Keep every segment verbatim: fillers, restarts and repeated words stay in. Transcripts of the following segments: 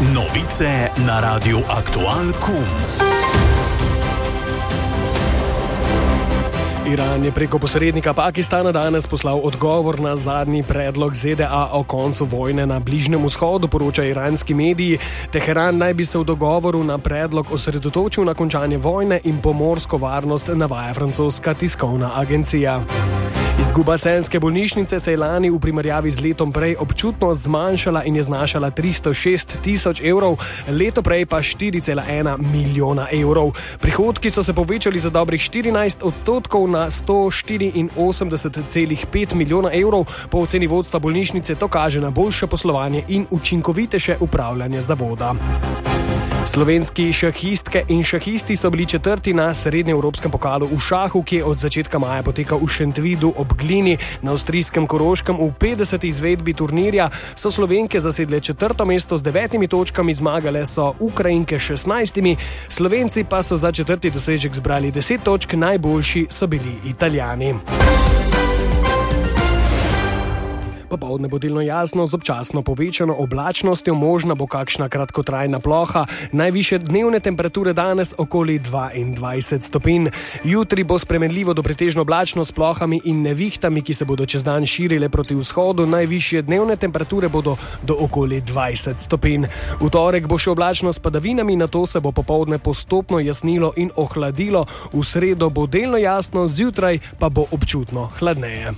Novice na Radiu Aktual Kum. Iran je preko posrednika Pakistana danes poslal odgovor na zadnji predlog Z D A o koncu vojne na Bližnjem vzhodu, poročajo iranski mediji. Teheran naj bi se v dogovoru na predlog osredotočil na končanje vojne in pomorsko varnost, navaja francoska tiskovna agencija. Izguba celjske bolnišnice se je lani v primerjavi z letom prej občutno zmanjšala in je znašala tristo šest tisoč evrov, leto prej pa štiri cela ena milijona evrov. Prihodki so se povečali za dobrih štirinajst odstotkov na sto štiriinosemdeset cela pet milijona evrov. Po oceni vodstva bolnišnice to kaže na boljše poslovanje in učinkovitejše upravljanje zavoda. Slovenski šahistke in šahisti so bili četrti na srednjeevropskem pokalu v šahu, ki je od začetka maja potekal v Šentvidu ob Glini na avstrijskem Koroškem. V petdeseti izvedbi turnirja so Slovenke zasedle četrto mesto z devetimi točkami, zmagale so Ukrajinke šestnajstimi, Slovenci pa so za četrti dosežek zbrali deset točk, najboljši so bili Italijani. Popoldne bo delno jasno z občasno povečano oblačnostjo, možna bo kakšna kratkotrajna ploha. Najvišje dnevne temperature danes okoli dvaindvajset stopinj. Jutri bo spremenljivo do pretežno oblačno s plohami in nevihtami, ki se bodo čez dan širile proti vzhodu. Najvišje dnevne temperature bodo do okoli dvajset stopinj. V torek bo še oblačno s padavinami, nato se bo popoldne postopno jasnilo in ohladilo. V sredo bo delno jasno, zjutraj pa bo občutno hladneje.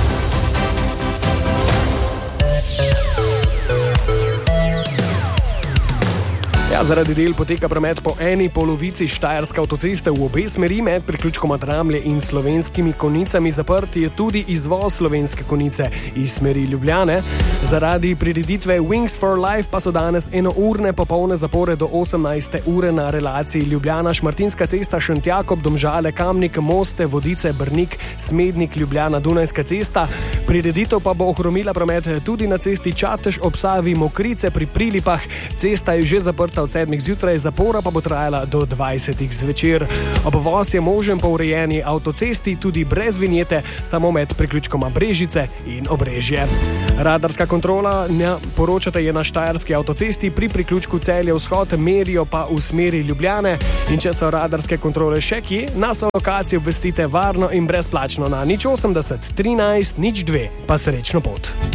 Ja, zaradi del poteka promet po eni polovici Štajerske avtoceste v obe smeri, med priključkoma Dramlje in Slovenskimi Konjicami. Zaprt je tudi izvoz Slovenske Konjice iz smeri Ljubljane. Zaradi prireditve Wings for Life pa so danes enourne popolne zapore do osemnajste ure na relaciji Ljubljana-Šmartinska cesta, Šentjakob, Domžale, Kamnik, Moste, Vodice, Brnik, Smednik, Ljubljana, Dunajska cesta. Prireditev pa bo ohromila promet tudi na cesti Čatež ob Savi, Mokrice pri Prilipah. Cesta je že zaprta od sedmih zjutraj, zapora pa bo trajala do dvajsetih zvečer. Obvoz je možen po urejeni avtocesti tudi brez vinjete, samo med priključkoma Brežice in Obrežje. Radarska kontrola, ne, poročate, je na Štajerski avtocesti pri priključku Celje vzhod, merijo pa v smeri Ljubljane. In če so radarske kontrole še kje, nas o lokaciji obvestite varno in brezplačno na nič osemdeset trinajst nič dve, pa srečno pot.